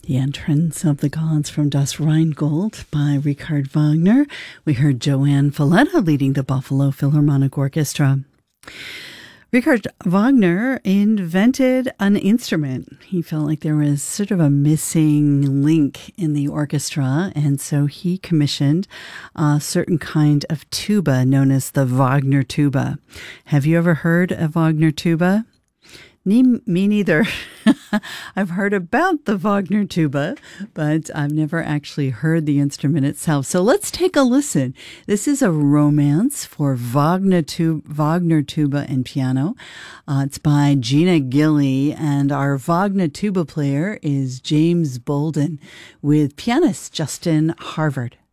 The Entrance of the Gods from Das Rheingold by Richard Wagner. We heard Joanne Falletta leading the Buffalo Philharmonic Orchestra. Richard Wagner invented an instrument. He felt like there was sort of a missing link in the orchestra, and so he commissioned a certain kind of tuba known as the Wagner tuba. Have you ever heard of Wagner tuba? Me neither. I've heard about the Wagner tuba, but I've never actually heard the instrument itself. So let's take a listen. This is a romance for Wagner tuba and piano. It's by Gina Gilly, and our Wagner tuba player is James Bolden with pianist Justin Harvard.